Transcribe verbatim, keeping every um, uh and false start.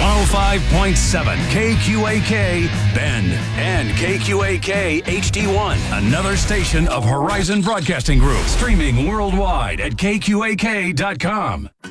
oh five point seven K Q A K Bend and K Q A K H D one, another station of Horizon Broadcasting Group, streaming worldwide at K Q A K dot com.